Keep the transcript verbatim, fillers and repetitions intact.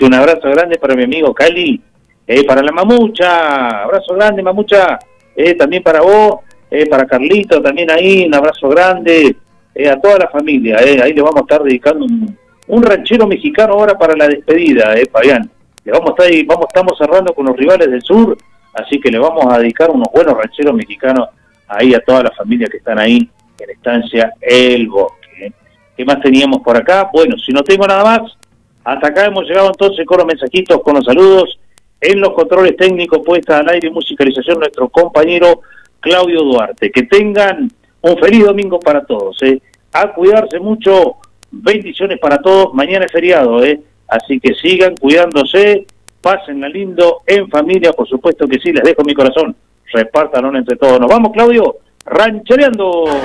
Y un abrazo grande para mi amigo Cali, eh, para la Mamucha, abrazo grande Mamucha, eh, también para vos, eh, para Carlito también ahí, un abrazo grande, eh, a toda la familia, eh, ahí le vamos a estar dedicando un, un ranchero mexicano ahora para la despedida, eh, Fabián. Le vamos a estar ahí, vamos, estamos cerrando con los rivales del sur, así que le vamos a dedicar unos buenos rancheros mexicanos ahí a toda la familia que están ahí en Estancia El Bosque. ¿eh? ¿Qué más teníamos por acá? Bueno, si no tengo nada más, hasta acá hemos llegado entonces con los mensajitos, con los saludos. En los controles técnicos, puesta al aire y musicalización, nuestro compañero Claudio Duarte. Que tengan un feliz domingo para todos. ¿eh? A cuidarse mucho, bendiciones para todos. Mañana es feriado, ¿eh? Así que sigan cuidándose, pásenla lindo en familia, por supuesto que sí, les dejo mi corazón. Repártanlo entre todos. Nos vamos, Claudio, ranchereando.